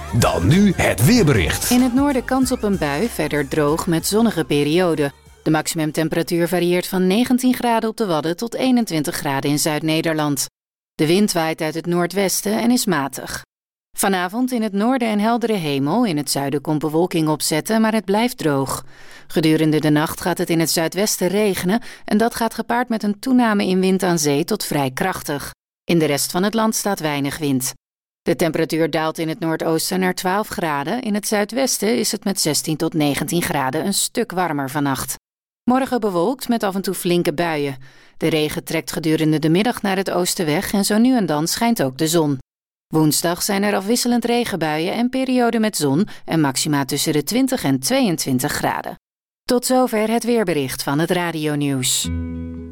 Dan nu het weerbericht. In het noorden kans op een bui, verder droog met zonnige perioden. De maximumtemperatuur varieert van 19 graden op de Wadden tot 21 graden in Zuid-Nederland. De wind waait uit het noordwesten en is matig. Vanavond in het noorden en heldere hemel. In het zuiden komt bewolking opzetten, maar het blijft droog. Gedurende de nacht gaat het in het zuidwesten regenen en dat gaat gepaard met een toename in wind aan zee tot vrij krachtig. In de rest van het land staat weinig wind. De temperatuur daalt in het noordoosten naar 12 graden. In het zuidwesten is het met 16 tot 19 graden een stuk warmer vannacht. Morgen bewolkt met af en toe flinke buien. De regen trekt gedurende de middag naar het oosten weg en zo nu en dan schijnt ook de zon. Woensdag zijn er afwisselend regenbuien en perioden met zon en maxima tussen de 20 en 22 graden. Tot zover het weerbericht van het Radio Nieuws.